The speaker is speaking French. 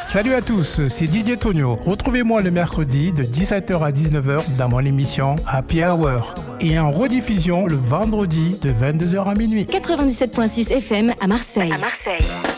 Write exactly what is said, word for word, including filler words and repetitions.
Salut à tous, c'est Didier Tonio. Retrouvez-moi le mercredi de dix-sept heures à dix-neuf heures dans mon émission Happy Hour et en rediffusion le vendredi de vingt-deux heures à minuit. quatre-vingt-dix-sept virgule six F M à Marseille. À Marseille.